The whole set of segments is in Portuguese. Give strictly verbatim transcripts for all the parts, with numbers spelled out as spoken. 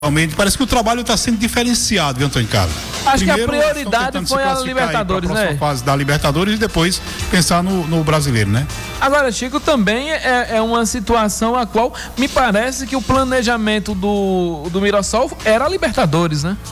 Realmente, parece que o trabalho está sendo diferenciado, viu, Antônio Carlos? Acho Primeiro, que a prioridade foi a Libertadores, a né? fase da Libertadores e depois pensar no, no brasileiro, né? Agora, Chico, também é, é uma situação a qual me parece que o planejamento do, do Mirassol era a Libertadores, né?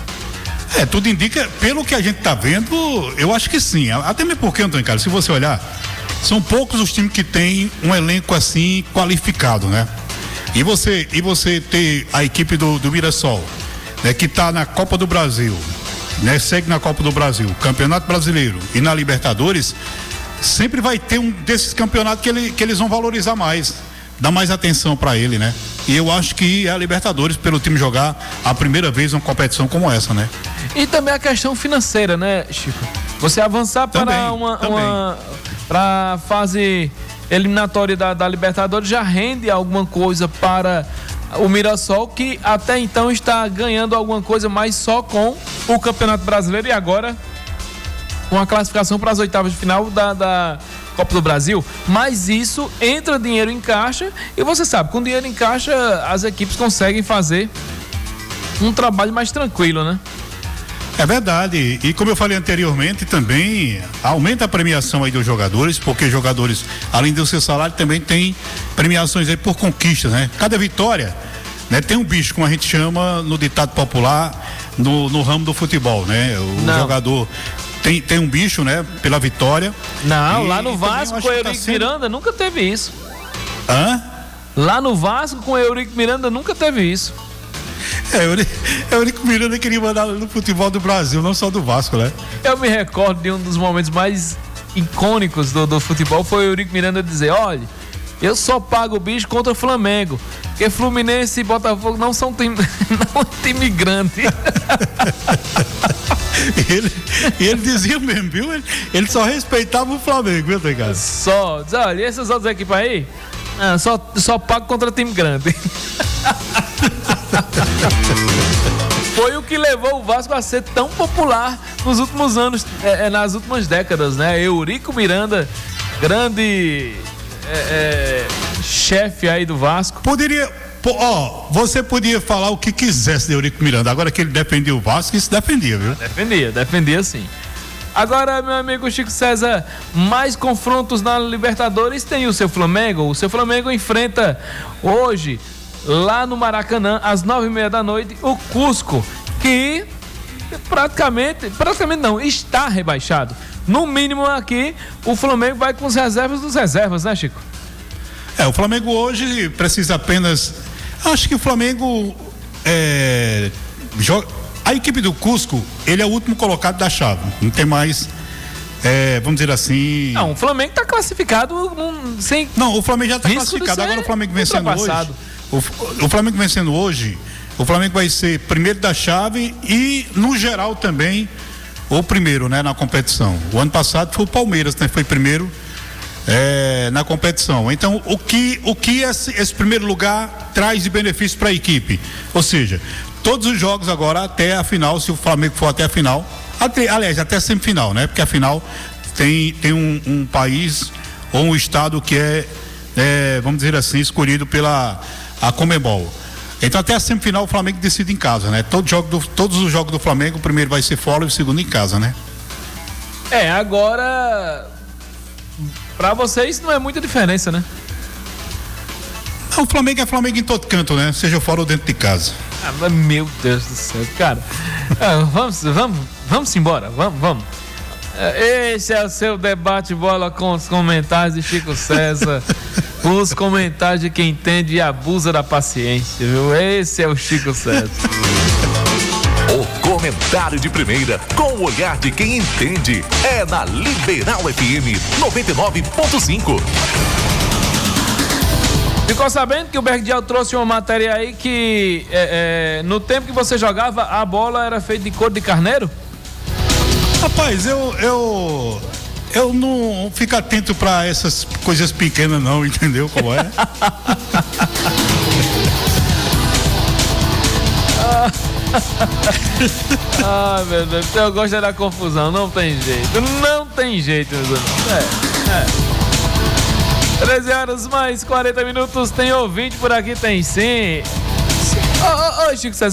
É, tudo indica, pelo que a gente está vendo, eu acho que sim. Até mesmo porque, Antônio Carlos, se você olhar, são poucos os times que têm um elenco assim qualificado, né? E você, e você ter a equipe do, do Mirassol, né, que está na Copa do Brasil, né, segue na Copa do Brasil, Campeonato Brasileiro e na Libertadores, sempre vai ter um desses campeonatos que, ele, que eles vão valorizar mais, dar mais atenção para ele, né? E eu acho que é a Libertadores, pelo time jogar a primeira vez uma competição como essa, né? E também a questão financeira, né, Chico? Você avançar para também, uma, também. uma para fase eliminatória da, da Libertadores já rende alguma coisa para o Mirassol, que até então está ganhando alguma coisa mais só com o Campeonato Brasileiro e agora com a classificação para as oitavas de final da, da Copa do Brasil. Mas isso entra dinheiro em caixa e você sabe, com dinheiro em caixa as equipes conseguem fazer um trabalho mais tranquilo, né? É verdade, e como eu falei anteriormente, também aumenta a premiação aí dos jogadores, porque jogadores, além do seu salário, também tem premiações aí por conquistas, né? Cada vitória, né? Tem um bicho, como a gente chama no ditado popular, no, no ramo do futebol, né? O Não. jogador tem, tem um bicho, né? Pela vitória. Não, e, lá no Vasco com o Eurico tá sendo... Miranda nunca teve isso. Hã? Lá no Vasco com o Eurico Miranda nunca teve isso. É, o Eurico Miranda queria mandar no futebol do Brasil, não só do Vasco, né? Eu me recordo de um dos momentos mais icônicos do, do futebol, foi o Eurico Miranda dizer, olha, eu só pago o bicho contra o Flamengo, porque Fluminense e Botafogo não são time, não é time grande. ele, ele dizia mesmo, viu? Ele, ele só respeitava o Flamengo, viu, Tegado? Só, diz, olha, e essas outras equipes aí? Ah, só, só pago contra time grande. Foi o que levou o Vasco a ser tão popular nos últimos anos, é, é, nas últimas décadas, né? Eurico Miranda, grande é, é, chefe aí do Vasco. Poderia, ó, você podia falar o que quisesse de Eurico Miranda, agora que ele defendia o Vasco, isso defendia, viu? Defendia, defendia sim. Agora, meu amigo Chico César, mais confrontos na Libertadores tem o seu Flamengo. O seu Flamengo enfrenta hoje, lá no Maracanã, às nove e meia da noite, o Cusco, que praticamente, praticamente não, está rebaixado. No mínimo aqui, o Flamengo vai com os reservas dos reservas, né, Chico? É, o Flamengo hoje precisa apenas, acho que o Flamengo é, joga, a equipe do Cusco, ele é o último colocado da chave, não tem mais, é, vamos dizer assim... Não, o Flamengo está classificado um, sem... Não, o Flamengo já está classificado, agora o Flamengo vencendo hoje... O, o Flamengo vencendo hoje, o Flamengo vai ser primeiro da chave e, no geral, também o primeiro, né, na competição. O ano passado foi o Palmeiras, né, foi primeiro é, na competição. Então, o que, o que esse, esse primeiro lugar traz de benefício para a equipe? Ou seja, todos os jogos agora até a final, se o Flamengo for até a final, até, aliás, até a semifinal, né? Porque a final tem, tem um, um país ou um estado que é, é, vamos dizer assim, escolhido pela a Conmebol. Então até a semifinal o Flamengo decide em casa, né? Todo jogo do, todos os jogos do Flamengo, o primeiro vai ser fora e o segundo em casa, né? É, agora pra vocês não é muita diferença, né? Não, o Flamengo é Flamengo em todo canto, né? Seja fora ou dentro de casa. Ah, meu Deus do céu, cara. ah, vamos, vamos, vamos embora, vamos, vamos. Esse é o seu debate bola com os comentários de Chico César. Os comentários de quem entende e abusa da paciência, viu? Esse é o Chico César. O comentário de primeira, com o olhar de quem entende, é na Liberal F M noventa e nove ponto cinco. Ficou sabendo que o Bergdiel trouxe uma matéria aí que é, é, no tempo que você jogava, a bola era feita de couro de carneiro? Rapaz, eu eu eu não fico atento pra essas coisas pequenas não, entendeu como é? Ah, meu Deus, eu gosto da confusão, não tem jeito, não tem jeito, meu Deus. É, é. treze horas mais quarenta minutos, tem ouvinte por aqui, tem sim. Ô, ô, ô, Chico César.